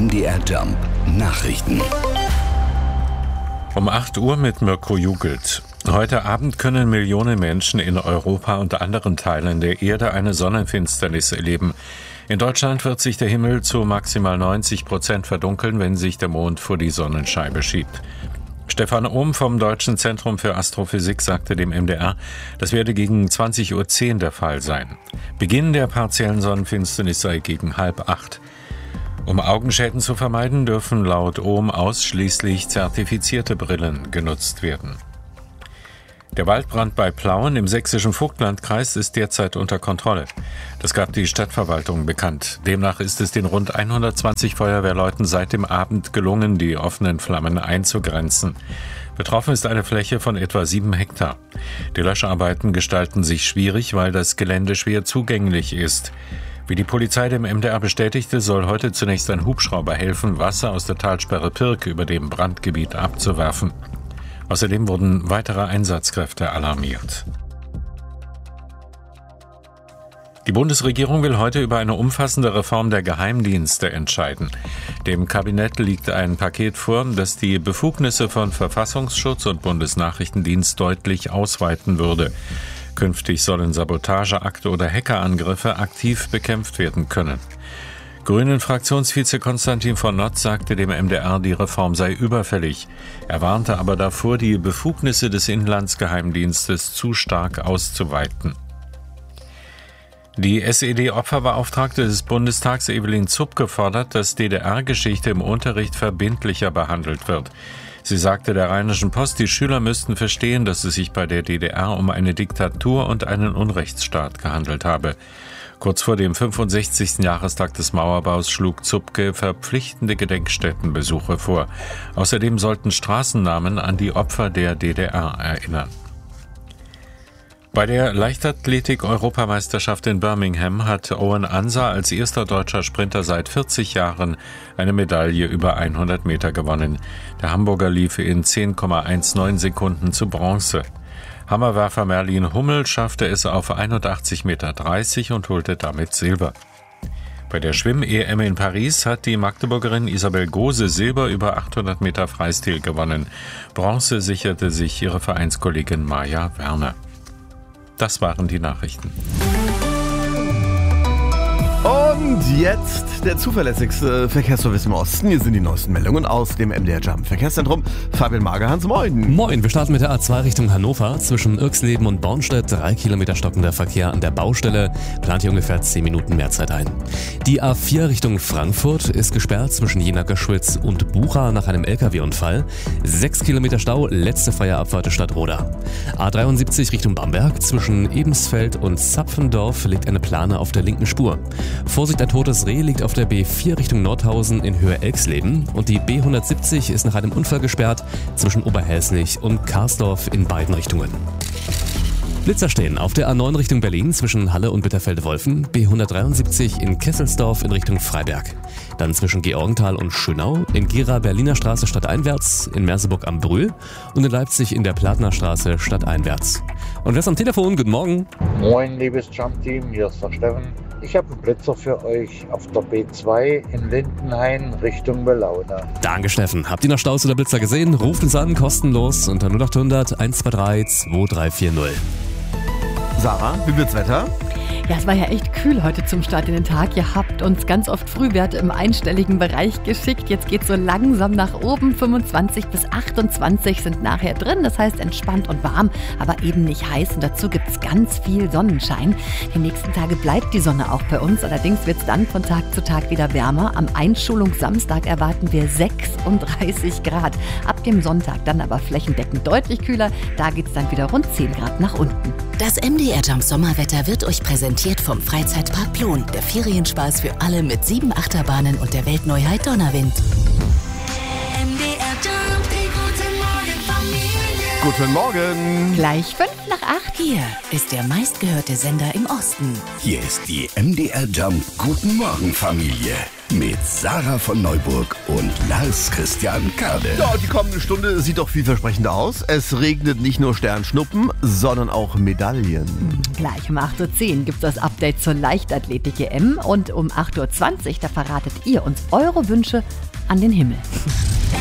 MDR Jump Nachrichten. Um 8 Uhr mit Mirko Jugelt. Heute Abend können Millionen Menschen in Europa und anderen Teilen der Erde eine Sonnenfinsternis erleben. In Deutschland wird sich der Himmel zu maximal 90% verdunkeln, wenn sich der Mond vor die Sonnenscheibe schiebt. Stefan Ohm vom Deutschen Zentrum für Astrophysik sagte dem MDR, das werde gegen 20:10 Uhr der Fall sein. Beginn der partiellen Sonnenfinsternis sei gegen 7:30. Um Augenschäden zu vermeiden, dürfen laut Ohm ausschließlich zertifizierte Brillen genutzt werden. Der Waldbrand bei Plauen im sächsischen Vogtlandkreis ist derzeit unter Kontrolle. Das gab die Stadtverwaltung bekannt. Demnach ist es den rund 120 Feuerwehrleuten seit dem Abend gelungen, die offenen Flammen einzugrenzen. Betroffen ist eine Fläche von etwa 7 Hektar. Die Löscharbeiten gestalten sich schwierig, weil das Gelände schwer zugänglich ist. Wie die Polizei dem MDR bestätigte, soll heute zunächst ein Hubschrauber helfen, Wasser aus der Talsperre Pirk über dem Brandgebiet abzuwerfen. Außerdem wurden weitere Einsatzkräfte alarmiert. Die Bundesregierung will heute über eine umfassende Reform der Geheimdienste entscheiden. Dem Kabinett liegt ein Paket vor, das die Befugnisse von Verfassungsschutz und Bundesnachrichtendienst deutlich ausweiten würde. Künftig sollen Sabotageakte oder Hackerangriffe aktiv bekämpft werden können. Grünen-Fraktionsvize Konstantin von Notz sagte dem MDR, die Reform sei überfällig. Er warnte aber davor, die Befugnisse des Inlandsgeheimdienstes zu stark auszuweiten. Die SED-Opferbeauftragte des Bundestags Evelyn Zupke fordert, dass DDR-Geschichte im Unterricht verbindlicher behandelt wird. Sie sagte der Rheinischen Post, die Schüler müssten verstehen, dass es sich bei der DDR um eine Diktatur und einen Unrechtsstaat gehandelt habe. Kurz vor dem 65. Jahrestag des Mauerbaus schlug Zupke verpflichtende Gedenkstättenbesuche vor. Außerdem sollten Straßennamen an die Opfer der DDR erinnern. Bei der Leichtathletik-Europameisterschaft in Birmingham hat Owen Ansa als erster deutscher Sprinter seit 40 Jahren eine Medaille über 100 Meter gewonnen. Der Hamburger lief in 10,19 Sekunden zu Bronze. Hammerwerfer Merlin Hummel schaffte es auf 81,30 Meter und holte damit Silber. Bei der Schwimm-EM in Paris hat die Magdeburgerin Isabel Gose Silber über 800 Meter Freistil gewonnen. Bronze sicherte sich ihre Vereinskollegin Maja Werner. Das waren die Nachrichten. Und jetzt der zuverlässigste Verkehrsservice im Osten. Hier sind die neuesten Meldungen aus dem MDR Jump Verkehrszentrum. Fabian Magerhans, moin. Moin, wir starten mit der A2 Richtung Hannover. Zwischen Irxleben und Bornstedt 3 Kilometer stockender Verkehr an der Baustelle. Plant hier ungefähr 10 Minuten mehr Zeit ein. Die A4 Richtung Frankfurt ist gesperrt zwischen Jena-Göschwitz und Bucha nach einem LKW-Unfall. 6 Kilometer Stau, letzte freie Abfahrt Stadtroda. A73 Richtung Bamberg. Zwischen Ebensfeld und Zapfendorf liegt eine Plane auf der linken Spur. Vorsicht, ein totes Reh liegt auf der B4 Richtung Nordhausen in Höhe Elxleben und die B170 ist nach einem Unfall gesperrt zwischen Oberhäslich und Karsdorf in beiden Richtungen. Blitzer stehen auf der A9 Richtung Berlin zwischen Halle und Bitterfeld-Wolfen, B173 in Kesselsdorf in Richtung Freiberg. Dann zwischen Georgenthal und Schönau, in Gera Berliner Straße stadteinwärts, in Merseburg am Brühl und in Leipzig in der Platner Straße stadteinwärts. Und wer ist am Telefon? Guten Morgen. Moin, liebes Jump-Team, hier ist der Steffen. Ich habe einen Blitzer für euch auf der B2 in Lindenhain Richtung Belaune. Danke, Steffen. Habt ihr noch Staus oder Blitzer gesehen? Ruft uns an, kostenlos unter 0800 123 2340. Sarah, wie wird's Wetter? Ja, es war ja echt kühl heute zum Start in den Tag. Ihr habt uns ganz oft Frühwerte im einstelligen Bereich geschickt. Jetzt geht's so langsam nach oben. 25 bis 28 sind nachher drin. Das heißt entspannt und warm, aber eben nicht heiß. Und dazu gibt's ganz viel Sonnenschein. Die nächsten Tage bleibt die Sonne auch bei uns. Allerdings wird's dann von Tag zu Tag wieder wärmer. Am Einschulungssamstag erwarten wir 36 Grad. Ab dem Sonntag dann aber flächendeckend deutlich kühler. Da geht's dann wieder rund 10 Grad nach unten. Das MDR Jump Sommerwetter wird euch präsentiert vom Freizeitpark Plon. Der Ferienspaß für alle mit 7 Achterbahnen und der Weltneuheit Donnerwind. MDR Jump, die gute Morgen Familie. Guten Morgen. Gleich 5 nach 8. Hier ist der meistgehörte Sender im Osten. Hier ist die MDR Jump Guten Morgen Familie mit Sarah von Neuburg und Lars Christian Kade. Ja, die kommende Stunde sieht doch vielversprechend aus. Es regnet nicht nur Sternschnuppen, sondern auch Medaillen. Gleich um 8.10 Uhr gibt es das Update zur Leichtathletik-EM und um 8.20 Uhr, da verratet ihr uns eure Wünsche an den Himmel.